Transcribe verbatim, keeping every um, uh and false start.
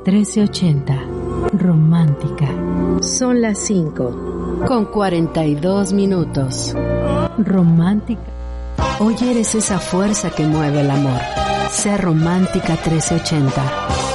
trece ochenta. Romántica. Son las cinco con cuarenta y dos minutos. Romántica. Hoy eres esa fuerza que mueve el amor. Sé Romántica trece ochenta.